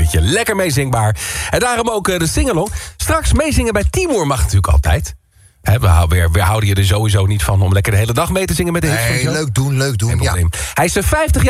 liedje. Lekker meezingbaar. En daarom ook de singalong. Straks meezingen bij Timur mag natuurlijk altijd. We houden je er sowieso niet van om lekker de hele dag mee te zingen met de hits van de show. Leuk doen. Geen probleem. Hij is 50 jaar